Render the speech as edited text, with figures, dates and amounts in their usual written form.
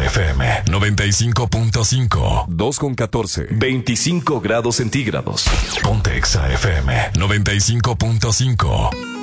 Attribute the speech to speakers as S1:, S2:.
S1: FM 95.5.
S2: 2:14.
S1: 25 grados centígrados. Ponte Exa FM 95.5.